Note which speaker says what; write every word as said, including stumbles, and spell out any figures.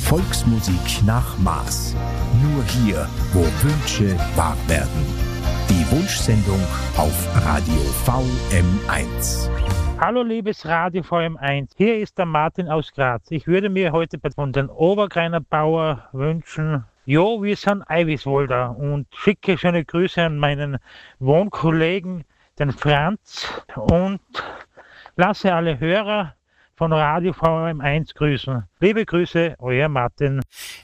Speaker 1: Volksmusik nach Maß. Nur hier, wo Wünsche wahr werden. Die Wunschsendung auf Radio V M eins.
Speaker 2: Hallo liebes Radio V M eins, hier ist der Martin aus Graz. Ich würde mir heute von den Obergreiner Bauer wünschen, jo, wir sind Eiwiswolder, und schicke schöne Grüße an meinen Wohnkollegen, den Franz, und lasse alle Hörer von Radio V M eins grüßen. Liebe Grüße, euer Martin.